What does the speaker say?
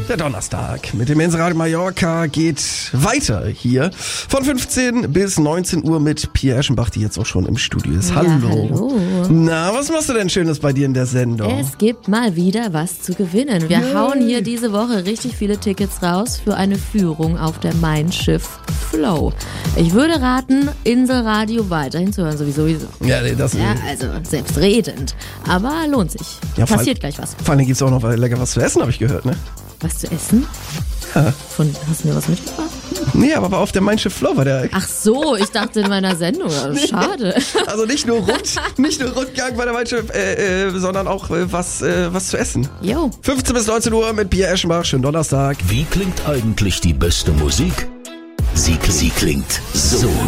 Der Donnerstag mit dem Inseradio Mallorca geht weiter hier von 15 bis 19 Uhr mit Pia Eschenbach, die jetzt auch schon im Studio ist. Hallo. Ja, hallo. Na, was machst du denn Schönes bei dir in der Sendung? Es gibt mal wieder was zu gewinnen. Wir hauen hier diese Woche richtig viele Tickets raus für eine Führung auf der Mein Schiff Flow. Ich würde raten, Inselradio weiterhin zu hören, sowieso. Ja, nee, das Ja, also selbstredend. Aber lohnt sich. Ja, Passiert gleich was. Vor allem gibt's auch noch lecker was zu essen, habe ich gehört, ne? Was zu essen? Ja. Hast du mir was mitgebracht? Nee, aber auf der Mein Schiff Flow war der... Ach so, ich dachte in meiner Sendung. Schade. Also nicht nur Rundgang bei der Mein Schiff, sondern auch was zu essen. Jo. 15 bis 19 Uhr mit Pia Eschenbach. Schönen Donnerstag. Wie klingt eigentlich die beste Musik? Sie klingt so.